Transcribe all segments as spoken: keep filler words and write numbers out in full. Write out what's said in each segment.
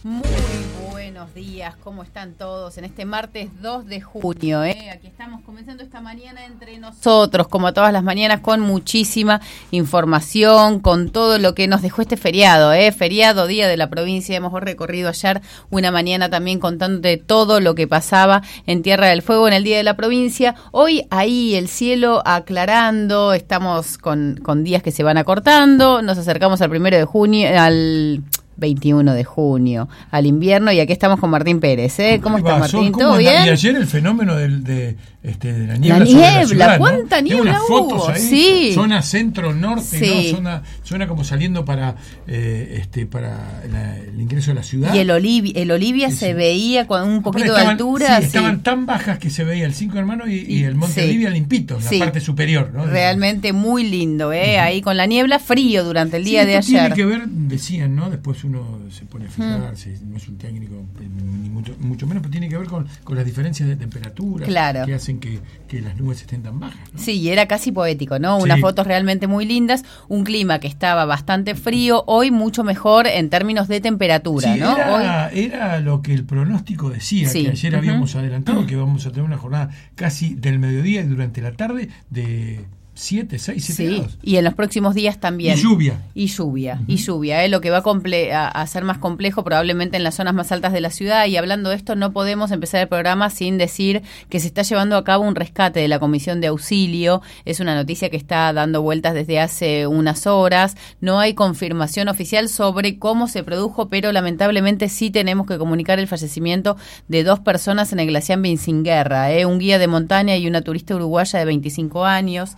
Muy buenos días, ¿cómo están todos? En este martes dos de junio, ¿eh? Aquí estamos comenzando esta mañana entre nosotros, como todas las mañanas, con muchísima información, con todo lo que nos dejó este feriado, ¿eh? Feriado, Día de la Provincia. Hemos recorrido ayer una mañana también contándote todo lo que pasaba en Tierra del Fuego en el Día de la Provincia. Hoy ahí el cielo aclarando, estamos con, con días que se van acortando, nos acercamos al primero de junio, al veintiuno de junio, al invierno, y aquí estamos con Martín Pérez, ¿eh? ¿Cómo estás, Martín? ¿Todo bien? Y ayer el fenómeno del, de, este, de la niebla. La niebla, sobre la ciudad, ¿cuánta ¿no? niebla unas hubo? fotos ahí, Sí. Zona centro-norte, Sí. ¿no? Zona, zona como saliendo para eh, este para la, el ingreso de la ciudad. Y el Olivia, el Olivia sí, se sí. veía con un poquito estaban, de altura. Sí, sí. estaban tan bajas que se veía el Cinco Hermanos y, y, y el Monte sí. Olivia limpito, sí. la parte superior, ¿no? Realmente muy lindo, ¿eh? Uh-huh. Ahí con la niebla, frío durante el día sí, de esto ayer. Tiene que ver, decían, ¿no? Después uno se pone a fijar, uh-huh. si no es un técnico, ni mucho, mucho menos, pero tiene que ver con, con las diferencias de temperatura claro. que hacen que, que las nubes estén tan bajas, ¿no? Sí, y era casi poético, ¿no? Unas sí. fotos realmente muy lindas, un clima que estaba bastante frío, hoy mucho mejor en términos de temperatura, sí, ¿no? Era, hoy... era lo que el pronóstico decía, sí. que ayer uh-huh. habíamos adelantado, que vamos a tener una jornada casi del mediodía y durante la tarde de siete, seis, siete sí, grados. Y en los próximos días también. Y lluvia. Y lluvia, uh-huh. y lluvia, ¿eh? Lo que va a, comple- a, a ser más complejo probablemente en las zonas más altas de la ciudad. Y hablando de esto, no podemos empezar el programa sin decir que se está llevando a cabo un rescate de la Comisión de Auxilio. Es una noticia que está dando vueltas desde hace unas horas. No hay confirmación oficial sobre cómo se produjo, pero lamentablemente sí tenemos que comunicar el fallecimiento de dos personas en el glaciar Vincinguerra, ¿eh? Un guía de montaña y una turista uruguaya de veinticinco años.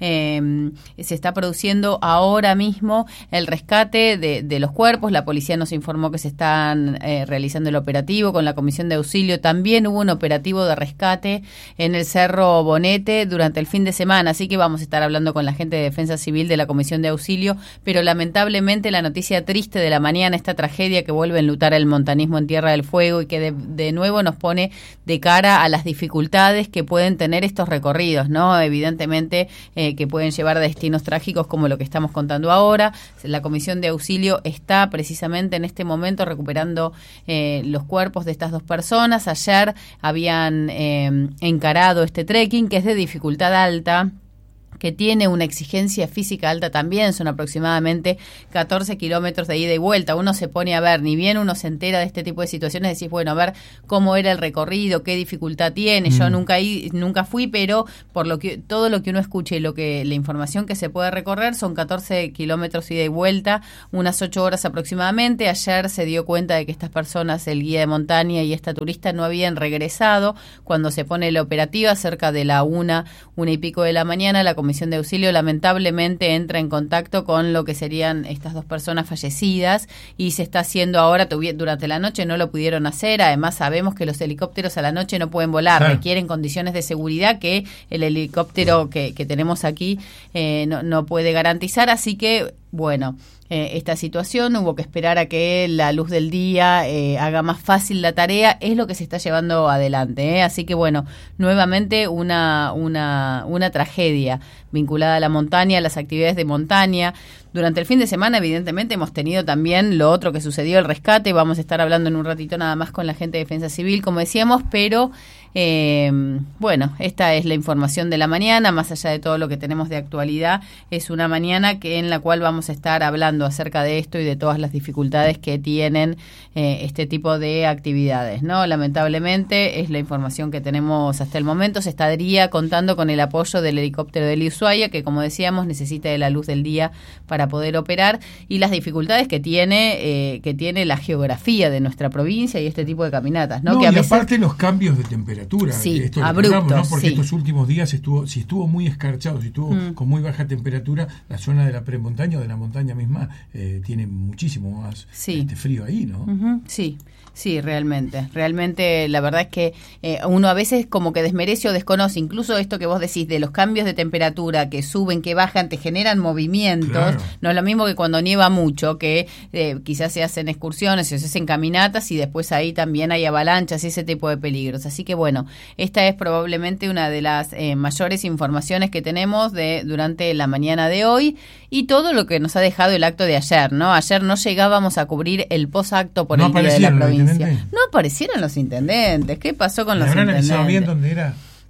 Eh, se está produciendo ahora mismo el rescate de, de los cuerpos. La policía nos informó que se están eh, realizando el operativo con la Comisión de Auxilio. También hubo un operativo de rescate en el Cerro Bonete durante el fin de semana, así que vamos a estar hablando con la gente de Defensa Civil de la Comisión de Auxilio, pero lamentablemente la noticia triste de la mañana, esta tragedia que vuelve a enlutar el montañismo en Tierra del Fuego y que de, de nuevo nos pone de cara a las dificultades que pueden tener estos recorridos, ¿no? Evidentemente eh, que pueden llevar a destinos trágicos como lo que estamos contando ahora. La Comisión de Auxilio está precisamente en este momento recuperando eh, los cuerpos de estas dos personas. Ayer habían eh, encarado este trekking, que es de dificultad alta, que tiene una exigencia física alta también, son aproximadamente catorce kilómetros de ida y vuelta. Uno se pone a ver, ni bien uno se entera de este tipo de situaciones, decís, bueno, a ver cómo era el recorrido, qué dificultad tiene. Mm. Yo nunca nunca fui, pero por lo que todo lo que uno escuche y lo que la información que se puede recorrer son catorce kilómetros ida y vuelta, unas ocho horas aproximadamente. Ayer se dio cuenta de que estas personas, el guía de montaña y esta turista, no habían regresado. Cuando se pone la operativa, cerca de la una, una y pico de la mañana, la Comisión de Auxilio lamentablemente entra en contacto con lo que serían estas dos personas fallecidas y se está haciendo ahora, durante la noche no lo pudieron hacer. Además sabemos que los helicópteros a la noche no pueden volar, claro. requieren condiciones de seguridad que el helicóptero que, que tenemos aquí eh, no, no puede garantizar, así que bueno, eh, esta situación hubo que esperar a que la luz del día eh, haga más fácil la tarea, es lo que se está llevando adelante, ¿eh? Así que bueno, nuevamente una, una, una tragedia vinculada a la montaña, a las actividades de montaña. Durante el fin de semana, evidentemente, hemos tenido también lo otro que sucedió, el rescate. Vamos a estar hablando en un ratito nada más con la gente de Defensa Civil, como decíamos, pero eh, bueno, esta es la información de la mañana, más allá de todo lo que tenemos de actualidad. Es una mañana que en la cual vamos a estar hablando acerca de esto y de todas las dificultades que tienen eh, este tipo de actividades, ¿no? Lamentablemente, es la información que tenemos hasta el momento. Se estaría contando con el apoyo del helicóptero del Ushuaia, que como decíamos, necesita de la luz del día para poder operar, y las dificultades que tiene eh, que tiene la geografía de nuestra provincia y este tipo de caminatas, ¿no? no que a y veces... aparte los cambios de temperatura, sí, esto abruptos, hablamos, ¿no? Porque sí. estos últimos días estuvo, si estuvo muy escarchado, si estuvo mm. con muy baja temperatura, la zona de la premontaña o de la montaña misma eh, tiene muchísimo más sí. este frío ahí, ¿no? Uh-huh, sí. Sí, realmente, realmente la verdad es que eh, uno a veces como que desmerece o desconoce, incluso esto que vos decís de los cambios de temperatura que suben, que bajan, te generan movimientos, claro. No es lo mismo que cuando nieva mucho, que eh, quizás se hacen excursiones, se hacen caminatas y después ahí también hay avalanchas y ese tipo de peligros, así que bueno, bueno, esta es probablemente una de las eh, mayores informaciones que tenemos de durante la mañana de hoy y todo lo que nos ha dejado el acto de ayer, ¿no? Ayer no llegábamos a cubrir el posacto por no el Día de la Provincia. Los no aparecieron los intendentes. ¿Qué pasó con los intendentes? ¿Habrán avisado bien dónde era?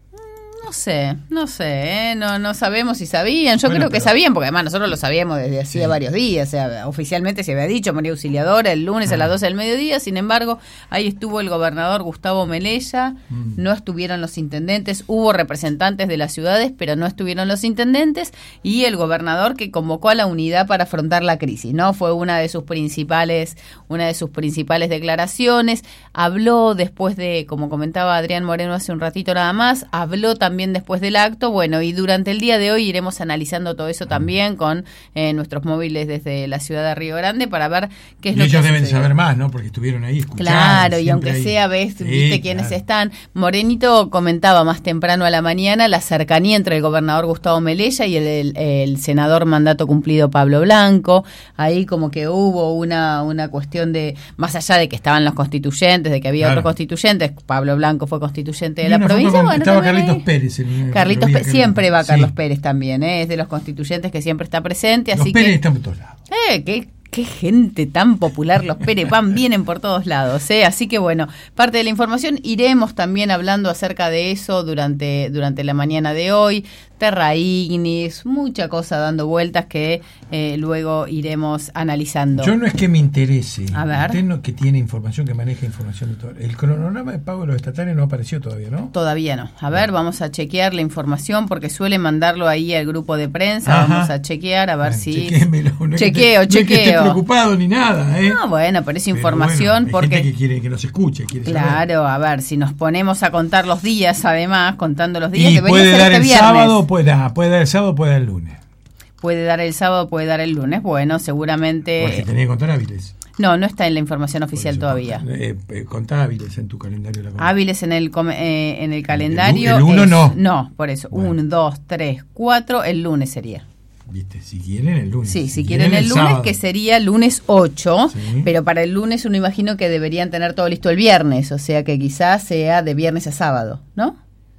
No sé, no sé, ¿eh? no no sabemos si sabían, yo bueno, creo que pero... sabían, porque además nosotros lo sabíamos desde hacía sí. varios días, o sea, oficialmente se había dicho María Auxiliadora el lunes ah. a las doce del mediodía, sin embargo, ahí estuvo el gobernador Gustavo Melella, mm. no estuvieron los intendentes, hubo representantes de las ciudades, pero no estuvieron los intendentes, y el gobernador que convocó a la unidad para afrontar la crisis, ¿no? Fue una de sus principales, una de sus principales declaraciones, habló después de, como comentaba Adrián Moreno hace un ratito nada más, habló también También después del acto, bueno, y durante el día de hoy iremos analizando todo eso también con eh, nuestros móviles desde la ciudad de Río Grande para ver qué es y lo ellos que ellos deben sucedió. saber más, ¿no? Porque estuvieron ahí escuchando. Claro, y aunque ahí. sea, ves, sí, viste quiénes claro. están. Morenito comentaba más temprano a la mañana la cercanía entre el gobernador Gustavo Melella y el, el, el senador mandato cumplido Pablo Blanco. Ahí como que hubo una, una cuestión de, más allá de que estaban los constituyentes, de que había claro. otros constituyentes, Pablo Blanco fue constituyente de y la provincia. Con, bueno, estaba Carlitos ahí. Pérez. En Carlitos Pérez, siempre va Carlos sí. Pérez también, ¿eh? Es de los constituyentes que siempre está presente. Los así Pérez que, están por todos lados. Eh, qué, qué gente tan popular, los Pérez, van, vienen por todos lados, ¿eh? Así que bueno, parte de la información, iremos también hablando acerca de eso durante, durante la mañana de hoy. Terra Ignis, mucha cosa dando vueltas que eh, luego iremos analizando. Yo no es que me interese. A ver. Usted no, que tiene información, que maneja información de todo. El cronograma de pago de los estatales no apareció todavía, ¿no? Todavía no. A ver, vamos a chequear la información porque suele mandarlo ahí al grupo de prensa. Ajá. Vamos a chequear a ver bueno, si... Chequémelo. No chequeo, es que te, chequeo. No es que esté preocupado ni nada, ¿eh? No, bueno, pero es pero información bueno, hay porque... gente que quiere que nos escuche. Quiere claro, saber. A ver, si nos ponemos a contar los días, además, contando los días... Y debería puede ser dar este el viernes. sábado, puede, ah, puede dar el sábado, puede dar el lunes. Puede dar el sábado, puede dar el lunes. Bueno, seguramente... Porque tenía que contar hábiles. No, no está en la información oficial todavía. Eh, eh, contá hábiles en tu calendario. La hábiles en el eh, en el calendario. El uno es, no. No, por eso. Bueno. uno, dos, tres, cuatro, el lunes sería. Viste, si quieren el lunes. Sí, si, si quieren, quieren el, el lunes, sábado. Que sería lunes ocho, sí. Pero para el lunes uno imagino que deberían tener todo listo el viernes, o sea que quizás sea de viernes a sábado, ¿no?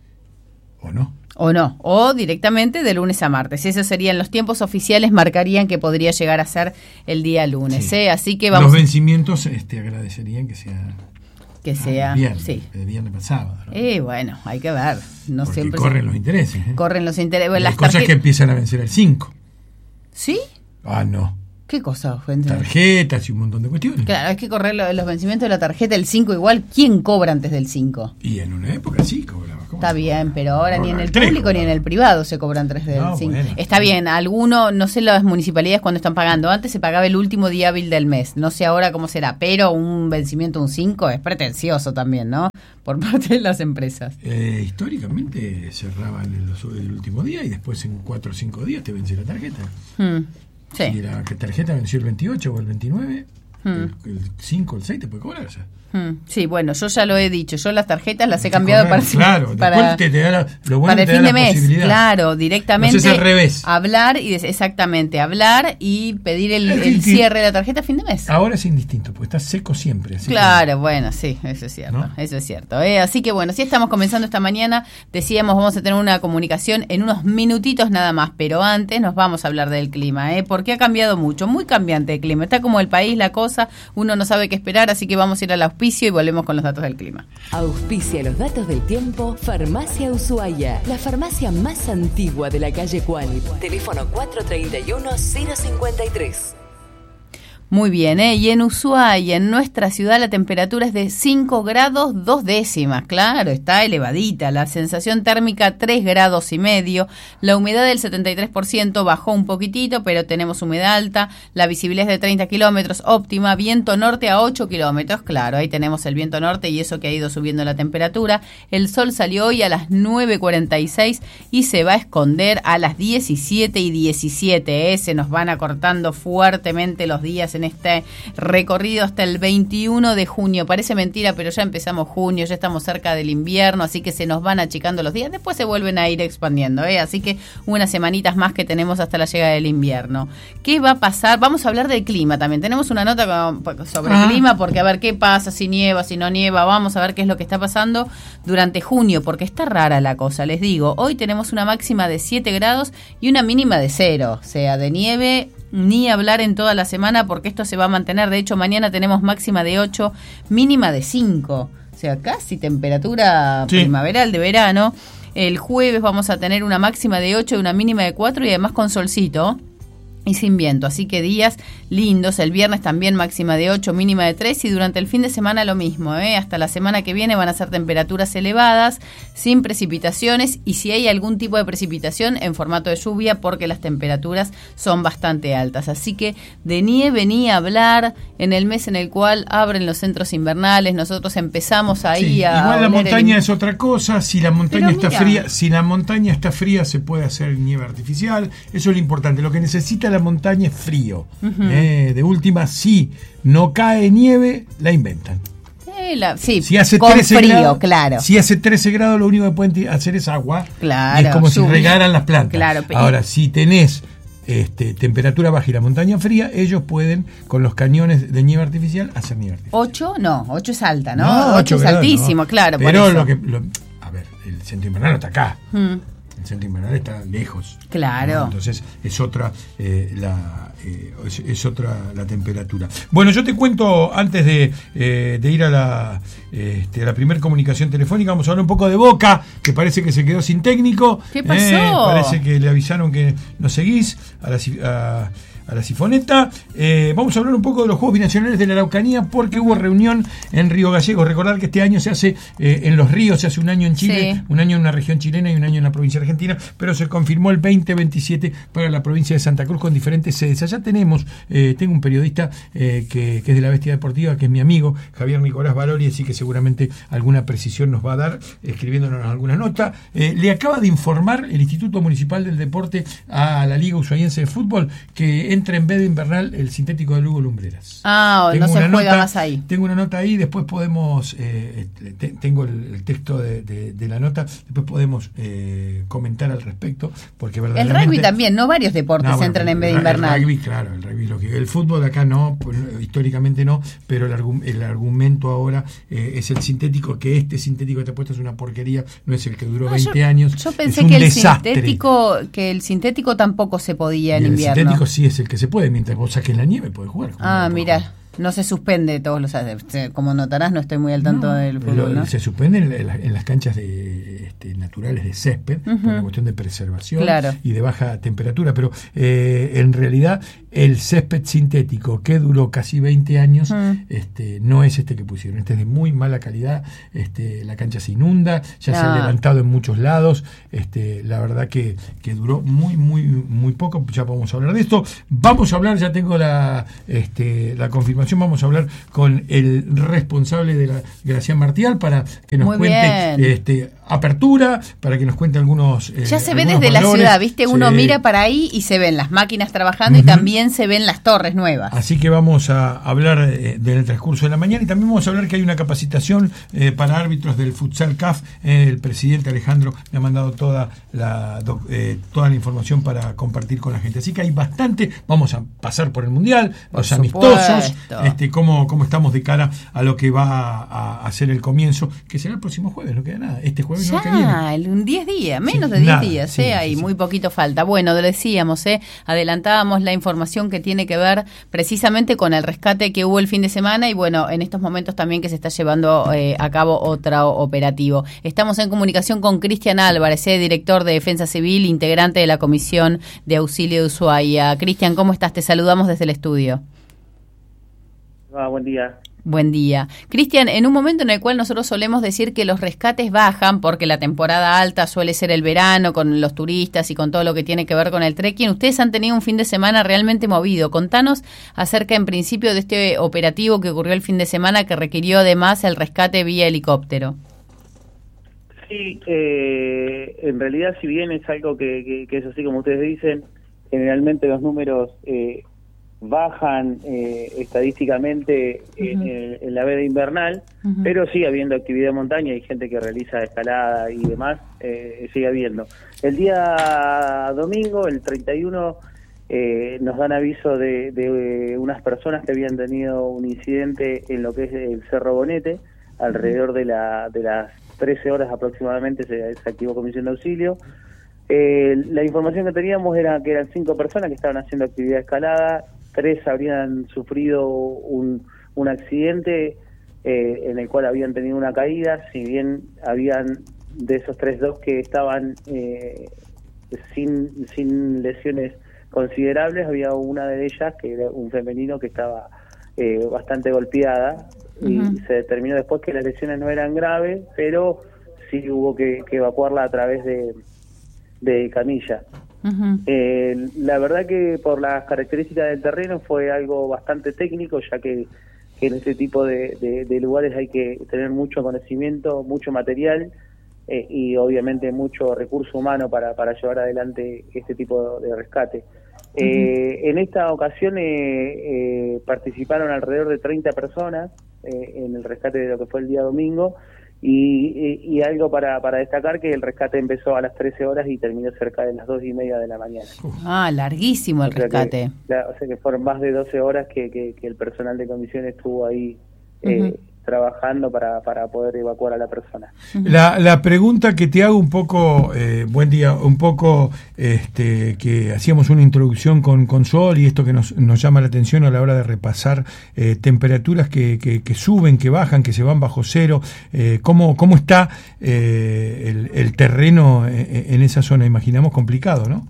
¿O no? O no, o directamente de lunes a martes. Esos serían los tiempos oficiales, marcarían que podría llegar a ser el día lunes. Sí. ¿eh? Así que vamos. Los vencimientos este, agradecerían que sea... Que sea, viernes, sí. De viernes para sábado. ¿no? Eh, bueno, hay que ver. No Porque siempre corren se... los intereses. ¿eh? Corren los intereses. Las las cosas tarjet... que empiezan a vencer el cinco. ¿Sí? Ah, no. ¿Qué cosa? Gente? Tarjetas y un montón de cuestiones. Claro, es que correr lo, los vencimientos de la tarjeta el cinco igual. ¿Quién cobra antes del cinco? Y en una época sí cobraba. Está bien, pero ahora ni en el tres, público ni en el privado se cobran tres del no, cinco. Bueno, Está bien, alguno, no sé las municipalidades cuando están pagando. Antes se pagaba el último día hábil del mes. No sé ahora cómo será, pero un vencimiento un cinco es pretencioso también, ¿no? Por parte de las empresas. Eh, históricamente cerraban el, el último día y después en cuatro o cinco días te vence la tarjeta. Hmm. Sí. Si la tarjeta venció el veintiocho o el veintinueve, hmm. el, el cinco o el seis te puede cobrar. O sea. hmm. Sí, bueno, yo ya lo he dicho. Yo las tarjetas las he cambiado cobrar, para, claro, para, te, te da la, lo bueno para el te fin da de la mes. Claro, directamente. No es al revés. Hablar, y exactamente, hablar y pedir el, el, el cierre de la tarjeta a fin de mes. Ahora es indistinto, porque está seco siempre. Así claro, que... bueno, sí, eso es cierto. ¿No? Eso es cierto. ¿eh? Así que bueno, sí estamos comenzando esta mañana. Decíamos, vamos a tener una comunicación en unos minutitos nada más, pero antes nos vamos a hablar del clima, ¿eh? Porque ha cambiado mucho, muy cambiante el clima. Está como el país, la cosa, uno no sabe qué esperar, así que vamos a ir al auspicio y volvemos con los datos del clima. Auspicia los datos del tiempo Farmacia Ushuaia, la farmacia más antigua de la calle Qualip. Teléfono cuatro treinta y uno, cero cincuenta y tres. Muy bien, ¿eh? Y en Ushuaia, en nuestra ciudad, la temperatura es de cinco grados dos décimas. Claro, está elevadita. La sensación térmica tres grados y medio. La humedad del setenta y tres por ciento bajó un poquitito, pero tenemos humedad alta. La visibilidad es de treinta kilómetros, óptima. Viento norte a ocho kilómetros. Claro, ahí tenemos el viento norte y eso que ha ido subiendo la temperatura. El sol salió hoy a las nueve cuarenta y seis y se va a esconder a las diecisiete y diecisiete. ¿eh? Se nos van acortando fuertemente los días en este recorrido hasta el veintiuno de junio. Parece mentira, pero ya empezamos junio, ya estamos cerca del invierno, así que se nos van achicando los días, después se vuelven a ir expandiendo, ¿eh? Así que unas semanitas más que tenemos hasta la llegada del invierno. ¿Qué va a pasar? Vamos a hablar del clima también. Tenemos una nota sobre ah. clima, porque a ver qué pasa, si nieva, si no nieva, vamos a ver qué es lo que está pasando durante junio, porque está rara la cosa, les digo. Hoy tenemos una máxima de siete grados y una mínima de cero, o sea, de nieve ni hablar en toda la semana, porque esto se va a mantener. De hecho, mañana tenemos máxima de ocho, mínima de cinco, o sea, casi temperatura sí. primaveral de verano. El jueves vamos a tener una máxima de ocho y una mínima de cuatro, y además con solcito y sin viento, así que días lindos. El viernes también máxima de ocho, mínima de tres, y durante el fin de semana lo mismo, ¿eh? Hasta la semana que viene van a ser temperaturas elevadas, sin precipitaciones, y si hay algún tipo de precipitación en formato de lluvia, porque las temperaturas son bastante altas. Así que de nieve ni hablar en el mes en el cual abren los centros invernales. Nosotros empezamos ahí sí, a... Igual la montaña el... es otra cosa. Si la montaña Pero está mira. fría, si la montaña está fría se puede hacer nieve artificial. Eso es lo importante. Lo que necesita la La montaña es frío. Uh-huh. eh, de última, si no cae nieve, la inventan. Eh, la, sí, si hace con trece frío, grados, claro. Si hace trece grados, lo único que pueden hacer es agua. Claro. Y es como sube. si regaran las plantas. Claro, Ahora, si tenés este, temperatura baja y la montaña fría, ellos pueden, con los cañones de nieve artificial, hacer nieve artificial. ¿ocho? No, ocho es alta, ¿no? no ocho es grados, altísimo, no. claro. Pero por eso. lo que... Lo, a ver, el centro invernal no está acá. Hmm. El centro invernal está lejos. Claro. ¿no? Entonces es otra eh, la eh, es, es otra la temperatura. Bueno, yo te cuento antes de, eh, de ir a la este, a la primera comunicación telefónica, vamos a hablar un poco de Boca, que parece que se quedó sin técnico. ¿Qué pasó? Eh, parece que le avisaron que no seguís a la a, a la Sifoneta. Eh, vamos a hablar un poco de los Juegos Binacionales de la Araucanía, porque hubo reunión en Río Gallegos. Recordar que este año se hace eh, en Los Ríos, se hace un año en Chile, sí. un año en una región chilena y un año en la provincia argentina, pero se confirmó el veinte veintisiete para la provincia de Santa Cruz con diferentes sedes. Allá tenemos, eh, tengo un periodista eh, que, que es de la Bestia Deportiva, que es mi amigo, Javier Nicolás Valori, así que seguramente alguna precisión nos va a dar, escribiéndonos alguna nota. Eh, le acaba de informar el Instituto Municipal del Deporte a la Liga Ushuaiense de Fútbol que entra en vez de invernal el sintético de Lugo Lumbreras. Ah, tengo no se juega nota, más ahí. Tengo una nota ahí, después podemos, eh, te, tengo el, el texto de, de, de la nota, después podemos eh, comentar al respecto, porque verdaderamente... El rugby también, ¿no? Varios deportes no, bueno, entran en vez de invernal. El rugby, claro, el rugby, lo que, el fútbol acá no, pues, históricamente no, pero el, el argumento ahora eh, es el sintético, que este sintético que te he puesto es una porquería, no es el que duró no, veinte yo, años. Yo pensé es un que el desastre. sintético, que el sintético tampoco se podía en el invierno. El sintético sí es el que se puede, mientras vos saques la nieve puedes jugar. Ah, mira, no se suspende todos los... Como notarás, no estoy muy al tanto no, del fútbol, ¿no? Se suspende en, en, en las canchas de, este, naturales de césped, uh-huh. por una cuestión de preservación claro. y de baja temperatura, pero eh, en realidad el césped sintético, que duró casi veinte años, uh-huh. este, no es este que pusieron. Este es de muy mala calidad, este, la cancha se inunda, ya ah. se ha levantado en muchos lados, este, la verdad que, que duró muy, muy, muy poco. Ya vamos a hablar de esto. Vamos a hablar, ya tengo la, este, la confirmación, vamos a hablar con el responsable de la Gracián Martial para que nos Muy cuente este, apertura, para que nos cuente algunos eh, ya se ve desde valores. La ciudad, ¿viste? Uno se... mira para ahí y se ven las máquinas trabajando uh-huh. y también se ven las torres nuevas. Así que vamos a hablar eh, del transcurso de la mañana, y también vamos a hablar que hay una capacitación eh, para árbitros del Futsal C A F. Eh, el presidente Alejandro me ha mandado toda la, eh, toda la información para compartir con la gente. Así que hay bastante. Vamos a pasar por el Mundial, por los supuesto. amistosos, este, cómo, cómo estamos de cara a lo que va a, a ser el comienzo, que será el próximo jueves, no queda nada. Este jueves ya, no que viene. Un diez días, menos sí, de diez nada, días, sí, ¿eh? sí, Hay sí. muy poquito falta. Bueno, lo decíamos, ¿eh? Adelantábamos la información que tiene que ver precisamente con el rescate que hubo el fin de semana, y bueno, en estos momentos también que se está llevando eh, a cabo otro operativo. Estamos en comunicación con Cristian Álvarez, ¿eh? Director de Defensa Civil, integrante de la Comisión de Auxilio de Ushuaia. Cristian, ¿cómo estás? Te saludamos desde el estudio. Ah, buen día. Buen día. Cristian, en un momento en el cual nosotros solemos decir que los rescates bajan porque la temporada alta suele ser el verano con los turistas y con todo lo que tiene que ver con el trekking, ustedes han tenido un fin de semana realmente movido. Contanos acerca en principio de este operativo que ocurrió el fin de semana, que requirió además el rescate vía helicóptero. Sí, eh, en realidad, si bien es algo que, que, que es así como ustedes dicen, generalmente los números... Eh, bajan eh, estadísticamente en, uh-huh. en, en la veda invernal, uh-huh. pero sigue habiendo actividad de montaña, hay gente que realiza escalada y demás, eh, sigue habiendo. El día domingo, el treinta y uno, eh, nos dan aviso de, de unas personas que habían tenido un incidente en lo que es el Cerro Bonete, alrededor de, la, de las trece horas aproximadamente se, se activó comisión de auxilio. Eh, la información que teníamos era que eran cinco personas que estaban haciendo actividad de escalada, tres habrían sufrido un, un accidente eh, en el cual habían tenido una caída, si bien habían de esos tres dos que estaban eh, sin, sin lesiones considerables, había una de ellas que era un femenino que estaba eh, bastante golpeada, uh-huh. y se determinó después que las lesiones no eran graves, pero sí hubo que, que evacuarla a través de, de camilla. Uh-huh. Eh, la verdad que por las características del terreno fue algo bastante técnico, ya que, que en este tipo de, de, de lugares hay que tener mucho conocimiento, mucho material eh, y obviamente mucho recurso humano para, para llevar adelante este tipo de rescate. Uh-huh. Eh, en esta ocasión eh, eh, participaron alrededor de treinta personas eh, en el rescate de lo que fue el día domingo. Y, y, y algo para, para destacar, que el rescate empezó a las trece horas y terminó cerca de las dos y media de la mañana. Ah, larguísimo el o sea rescate. Que, la, o sea que fueron más de doce horas que, que, que el personal de comisión estuvo ahí eh, uh-huh. trabajando para, para poder evacuar a la persona. La, la pregunta que te hago un poco, eh, buen día, un poco este, que hacíamos una introducción con, con Sol y esto que nos, nos llama la atención a la hora de repasar eh, temperaturas que, que, que suben, que bajan, que se van bajo cero, eh, ¿cómo, cómo está eh, el, el terreno en, en esa zona? Imaginamos complicado, ¿no?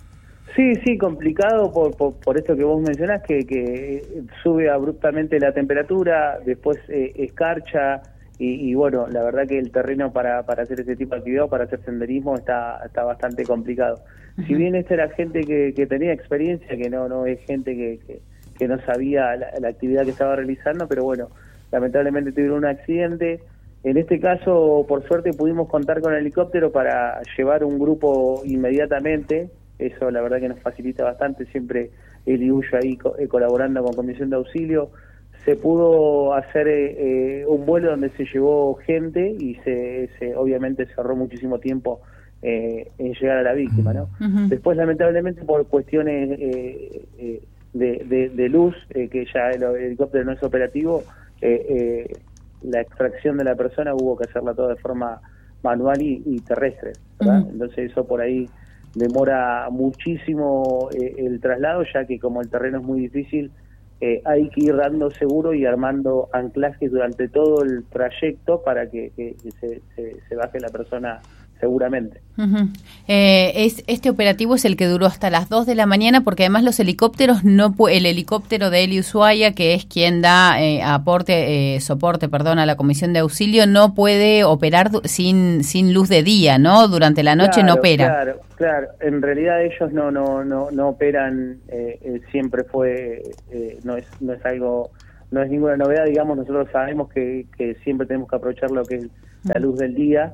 Sí, sí, complicado por, por, por esto que vos mencionás, que, que sube abruptamente la temperatura, después eh, escarcha, y, y bueno, la verdad que el terreno para, para hacer este tipo de actividad, para hacer senderismo, está, está bastante complicado. Uh-huh. Si bien esta era gente que, que tenía experiencia, que no, no es gente que, que, que no sabía la, la actividad que estaba realizando, pero bueno, lamentablemente tuvieron un accidente. En este caso, por suerte, pudimos contar con el helicóptero para llevar un grupo inmediatamente. Eso la verdad que nos facilita bastante, siempre el I U Y ahí co- eh, colaborando con Comisión de Auxilio. Se pudo hacer eh, un vuelo donde se llevó gente y se, se obviamente cerró muchísimo tiempo eh, en llegar a la víctima, ¿no? Uh-huh. Después, lamentablemente, por cuestiones eh, eh, de, de, de luz, eh, que ya el, el helicóptero no es operativo, eh, eh, la extracción de la persona hubo que hacerla toda de forma manual y, y terrestre, ¿verdad? Uh-huh. Entonces eso por ahí demora muchísimo eh, el traslado, ya que como el terreno es muy difícil, eh, hay que ir dando seguro y armando anclajes durante todo el trayecto para que, que, que se, se, se baje la persona seguramente. Uh-huh. Eh, es, este operativo es el que duró hasta las dos de la mañana, porque además los helicópteros, no pu- el helicóptero de Eli Ushuaia, que es quien da eh, aporte, eh, soporte, perdón, a la comisión de auxilio, no puede operar du- sin sin luz de día, ¿no? Durante la noche claro, no opera. Claro, claro. En realidad ellos no no no no operan, eh, eh, siempre fue, eh, no es no es algo, no es ninguna novedad, digamos. Nosotros sabemos que, que siempre tenemos que aprovechar lo que es la luz del día.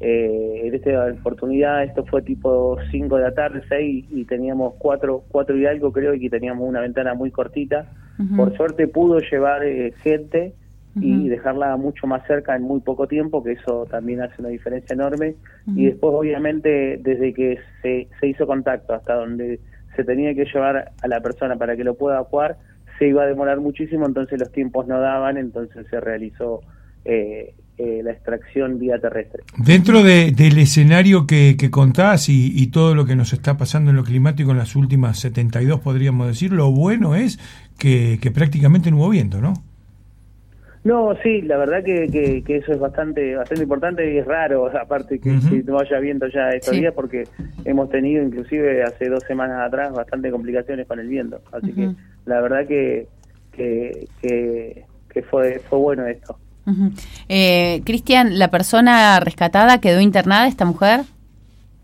Eh, en esta oportunidad esto fue tipo cinco de la tarde, seis, y teníamos cuatro, cuatro y algo creo, y que teníamos una ventana muy cortita. Uh-huh. Por suerte pudo llevar eh, gente uh-huh. y dejarla mucho más cerca en muy poco tiempo, que eso también hace una diferencia enorme. Uh-huh. Y después obviamente desde que se, se hizo contacto hasta donde se tenía que llevar a la persona para que lo pueda evacuar, se iba a demorar muchísimo, entonces los tiempos no daban, entonces se realizó eh, Eh, la extracción vía terrestre. Dentro de, del escenario que, que contás y, y todo lo que nos está pasando en lo climático en las últimas setenta y dos, podríamos decir, lo bueno es que, que prácticamente no hubo viento, ¿no? No, sí, la verdad que, que, que eso es bastante bastante importante y es raro, aparte que, uh-huh. que no haya viento ya estos sí. días, porque hemos tenido inclusive hace dos semanas atrás bastante complicaciones con el viento, así uh-huh. que la verdad que que, que, que fue, fue bueno esto. Uh-huh. Eh, Cristian, ¿la persona rescatada quedó internada, esta mujer?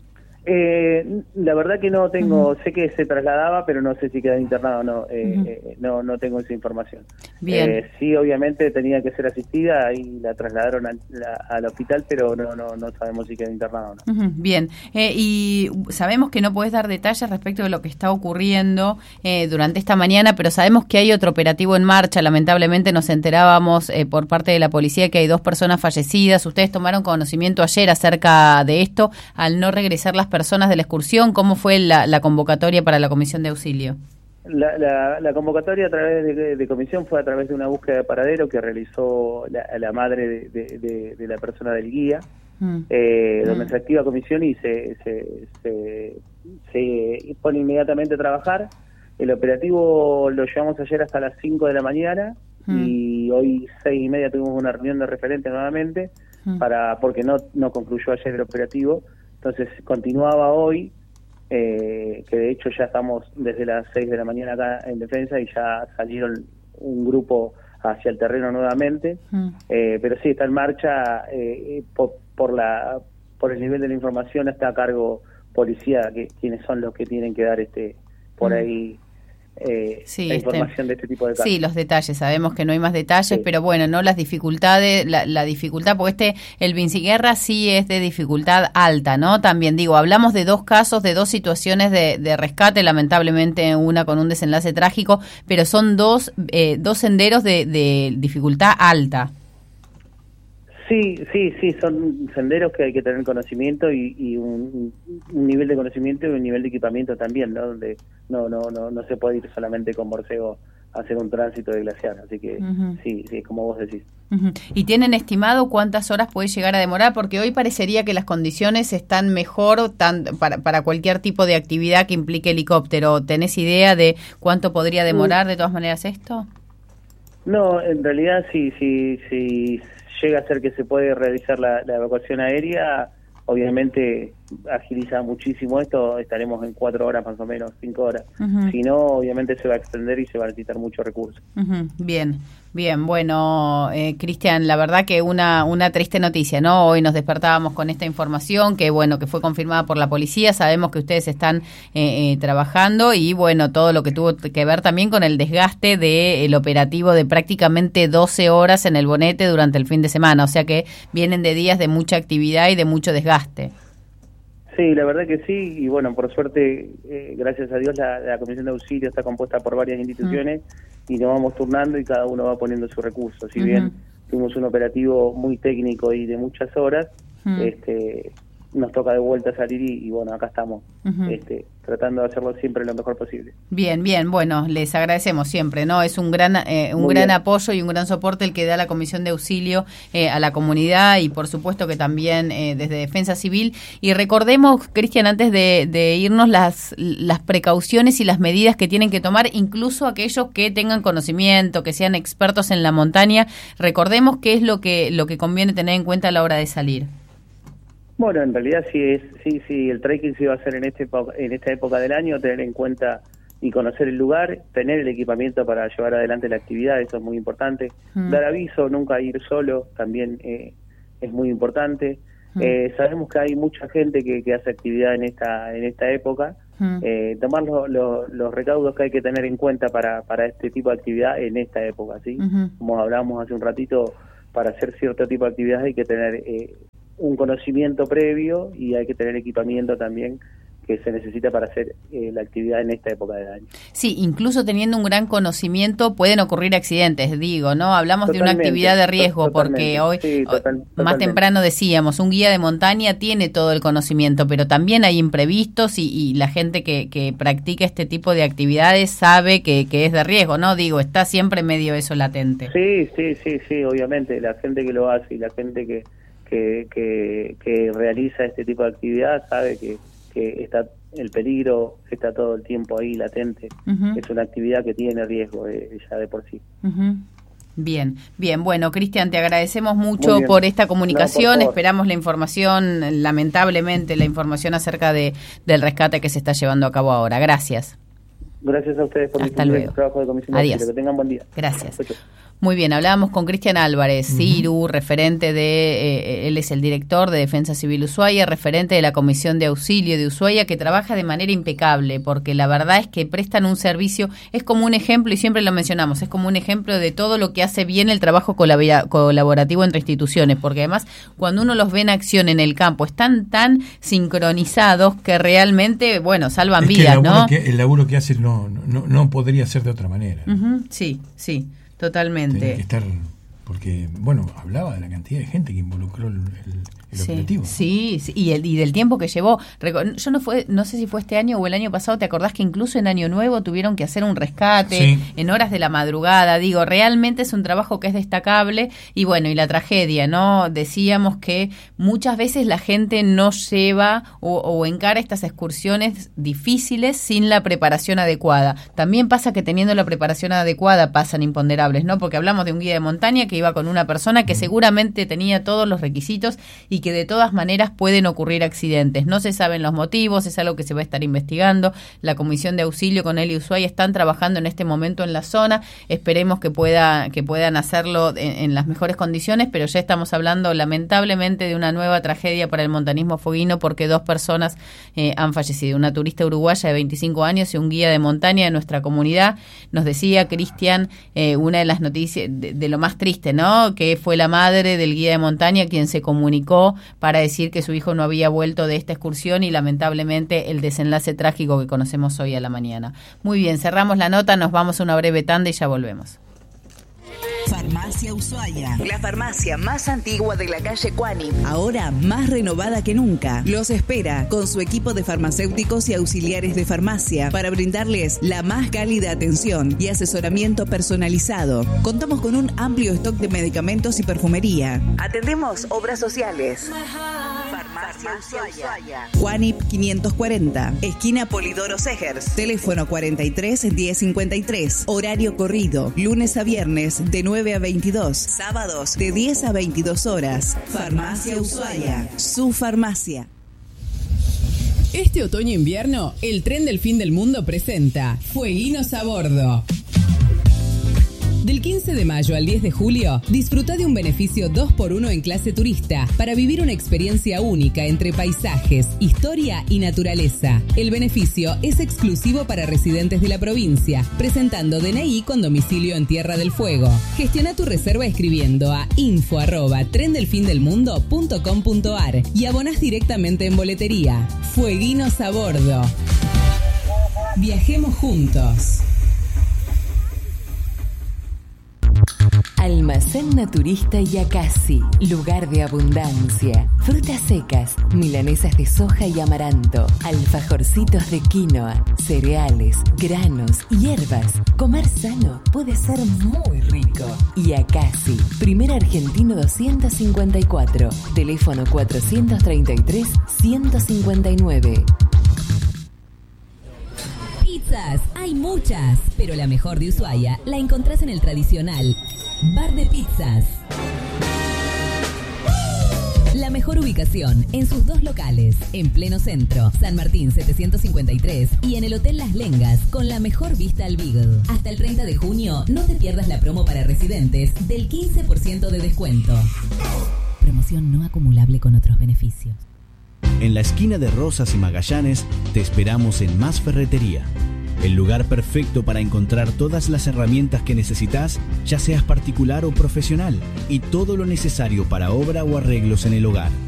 Eh, la verdad que no tengo, uh-huh. sé que se trasladaba, pero no sé si queda internado o no, eh, uh-huh. eh, no, no tengo esa información. Bien. Eh, sí, obviamente tenía que ser asistida y la trasladaron al, la, al hospital, pero no, no, no sabemos si queda internado o no. Uh-huh. Bien, eh, y sabemos que no podés dar detalles respecto de lo que está ocurriendo eh, durante esta mañana, pero sabemos que hay otro operativo en marcha. Lamentablemente nos enterábamos eh, por parte de la policía que hay dos personas fallecidas. Ustedes tomaron conocimiento ayer acerca de esto al no regresar las personas de la excursión. ¿Cómo fue la, la convocatoria para la comisión de auxilio? La, la, la convocatoria a través de, de comisión fue a través de una búsqueda de paradero que realizó la, la madre de, de, de, de la persona del guía, mm. eh, donde mm. se activa comisión y se, se, se, se pone inmediatamente a trabajar. El operativo lo llevamos ayer hasta las cinco de la mañana mm. y hoy seis y media tuvimos una reunión de referente nuevamente mm. para porque no, no concluyó ayer el operativo. Entonces continuaba hoy, eh, que de hecho ya estamos desde las seis de la mañana acá en defensa y ya salieron un grupo hacia el terreno nuevamente, mm. eh, pero sí está en marcha eh, por, por la por el nivel de la información está a cargo policía, que quienes son los que tienen que dar este por mm. ahí eh, sí, la información este, de este tipo de casos. Sí, los detalles, sabemos que no hay más detalles, sí. pero bueno, no las dificultades, la, la dificultad, porque este, el Vinciguerra sí es de dificultad alta, ¿no? También digo, hablamos de dos casos, de dos situaciones de, de rescate, lamentablemente una con un desenlace trágico, pero son dos, eh, dos senderos de, de dificultad alta. Sí, sí, sí, son senderos que hay que tener conocimiento y, y un, un nivel de conocimiento y un nivel de equipamiento también, ¿no? Donde no no no no se puede ir solamente con borcego a hacer un tránsito de glaciar, así que uh-huh. sí, sí, como vos decís. Uh-huh. ¿Y tienen estimado cuántas horas puede llegar a demorar? Porque hoy parecería que las condiciones están mejor tan, para, para cualquier tipo de actividad que implique helicóptero. ¿Tenés idea de cuánto podría demorar de todas maneras esto? No, en realidad sí, sí, sí. llega a ser que se puede realizar la, la evacuación aérea, obviamente agiliza muchísimo esto, estaremos en cuatro horas más o menos, cinco horas. Uh-huh. Si no, obviamente se va a extender y se va a necesitar mucho recurso. Uh-huh. Bien, bien, bueno, eh, Cristian, la verdad que una una triste noticia, ¿no? Hoy nos despertábamos con esta información que, bueno, que fue confirmada por la policía, sabemos que ustedes están eh, eh, trabajando y, bueno, todo lo que tuvo que ver también con el desgaste del operativo de prácticamente doce horas en el Bonete durante el fin de semana, o sea que vienen de días de mucha actividad y de mucho desgaste. Sí, la verdad que sí, y bueno, por suerte, eh, gracias a Dios, la, la Comisión de Auxilio está compuesta por varias instituciones mm. y nos vamos turnando y cada uno va poniendo su recurso. Si uh-huh. bien tuvimos un operativo muy técnico y de muchas horas, mm. este nos toca de vuelta salir y, y bueno, acá estamos, uh-huh. este, tratando de hacerlo siempre lo mejor posible. Bien, bien, bueno, les agradecemos siempre, ¿no? Es un gran eh, un Muy gran bien. apoyo y un gran soporte el que da la Comisión de Auxilio eh, a la comunidad y por supuesto que también eh, desde Defensa Civil. Y recordemos, Cristian, antes de, de irnos, las, las precauciones y las medidas que tienen que tomar, incluso aquellos que tengan conocimiento, que sean expertos en la montaña, recordemos qué es lo que, lo que conviene tener en cuenta a la hora de salir. Bueno, en realidad sí es sí sí el trekking se va a hacer en este en esta época del año, tener en cuenta y conocer el lugar, tener el equipamiento para llevar adelante la actividad, eso es muy importante. Mm. Dar aviso, nunca ir solo, también eh, es muy importante. Mm. Eh, sabemos que hay mucha gente que, que hace actividad en esta en esta época. Mm. Eh, tomar lo, lo, los recaudos que hay que tener en cuenta para para este tipo de actividad en esta época, ¿sí? Mm-hmm. Como hablábamos hace un ratito, para hacer cierto tipo de actividad hay que tener eh, un conocimiento previo y hay que tener equipamiento también que se necesita para hacer eh, la actividad en esta época del año. Sí, incluso teniendo un gran conocimiento pueden ocurrir accidentes, digo, ¿no? Hablamos totalmente, de una actividad de riesgo porque hoy, sí, total, más temprano decíamos, un guía de montaña tiene todo el conocimiento, pero también hay imprevistos y, y la gente que, que practica este tipo de actividades sabe que, que es de riesgo, ¿no? Digo, está siempre medio eso latente. Sí, sí, sí, sí, obviamente, la gente que lo hace y la gente que Que, que, que realiza este tipo de actividad sabe que, que está el peligro está todo el tiempo ahí latente. Uh-huh. Es una actividad que tiene riesgo eh, ya de por sí. Uh-huh. Bien, bien. Bueno, Cristian, te agradecemos mucho por esta comunicación. No, por Esperamos la información, lamentablemente, la información acerca de del rescate que se está llevando a cabo ahora. Gracias. Gracias a ustedes por el trabajo de comisión. Adiós. Que tengan buen día. Gracias. Mucho. Muy bien, hablábamos con Cristian Álvarez, uh-huh. Ciru, referente de, eh, él es el director de Defensa Civil Ushuaia, referente de la Comisión de Auxilio de Ushuaia, que trabaja de manera impecable, porque la verdad es que prestan un servicio, es como un ejemplo, y siempre lo mencionamos, es como un ejemplo de todo lo que hace bien el trabajo colabora- colaborativo entre instituciones, porque además cuando uno los ve en acción en el campo, están tan sincronizados que realmente, bueno, salvan es vidas, que el laburo ¿no? Que, el laburo que hacen no, no, no podría ser de otra manera. Uh-huh. Sí, sí. Totalmente. Tiene que estar, porque, bueno, hablaba de la cantidad de gente que involucró el, el, el sí, operativo. Sí, sí, y, el, y del tiempo que llevó. Yo no fue, no sé si fue este año o el año pasado, ¿te acordás que incluso en Año Nuevo tuvieron que hacer un rescate sí. en horas de la madrugada? Digo, realmente es un trabajo que es destacable y bueno, y la tragedia, ¿no? Decíamos que muchas veces la gente no lleva o, o encara estas excursiones difíciles sin la preparación adecuada. También pasa que teniendo la preparación adecuada pasan imponderables, ¿no? Porque hablamos de un guía de montaña que iba con una persona que seguramente tenía todos los requisitos y que de todas maneras pueden ocurrir accidentes. No se saben los motivos, es algo que se va a estar investigando. La Comisión de Auxilio con Eli Ushuaia están trabajando en este momento en la zona. Esperemos que pueda que puedan hacerlo en, en las mejores condiciones, pero ya estamos hablando lamentablemente de una nueva tragedia para el montañismo fueguino porque dos personas eh, han fallecido. Una turista uruguaya de veinticinco años y un guía de montaña de nuestra comunidad. Nos decía Cristian, eh, una de las noticias de, de lo más triste, ¿no? Que fue la madre del guía de montaña quien se comunicó para decir que su hijo no había vuelto de esta excursión y lamentablemente el desenlace trágico que conocemos hoy a la mañana. Muy bien, cerramos la nota, nos vamos a una breve tanda y ya volvemos. Farmacia Ushuaia, La farmacia más antigua de la calle Cuani. ahora más renovada que nunca. Los espera con su equipo de farmacéuticos y auxiliares de farmacia para brindarles la más cálida atención y asesoramiento personalizado. Contamos con un amplio stock de medicamentos y perfumería. Atendemos obras sociales. Farmacia Ushuaia. Juanip quinientos cuarenta, esquina Polidoro Segers. Teléfono cuarenta y tres, diez cincuenta y tres. Horario corrido, lunes a viernes de nueve a veintidós. Sábados de diez a veintidós horas. Farmacia Ushuaia, su farmacia. Este otoño-invierno, el tren del fin del mundo presenta Fueguinos a Bordo. Del quince de mayo al diez de julio, disfruta de un beneficio dos por uno en clase turista para vivir una experiencia única entre paisajes, historia y naturaleza. El beneficio es exclusivo para residentes de la provincia, presentando D N I con domicilio en Tierra del Fuego. Gestiona tu reserva escribiendo a info arroba tren del fin del mundo punto com punto ar y abonás directamente en boletería. Fueguinos a Bordo. Viajemos juntos. Almacén Naturista Yacasi, lugar de abundancia. Frutas secas, milanesas de soja y amaranto, alfajorcitos de quinoa, cereales, granos, hierbas. Comer sano puede ser muy rico. Yacasi, primer argentino doscientos cincuenta y cuatro, teléfono cuatrocientos treinta y tres, ciento cincuenta y nueve. Pizzas, hay muchas, pero la mejor de Ushuaia la encontrás en el tradicional Bar de Pizzas. La mejor ubicación en sus dos locales, en pleno centro, San Martín setecientos cincuenta y tres y en el Hotel Las Lengas, con la mejor vista al Beagle. Hasta el treinta de junio no te pierdas la promo para residentes del quince por ciento de descuento. Promoción no acumulable con otros beneficios. En la esquina de Rosas y Magallanes te esperamos en Más Ferretería, el lugar perfecto para encontrar todas las herramientas que necesitas, ya seas particular o profesional, y todo lo necesario para obra o arreglos en el hogar.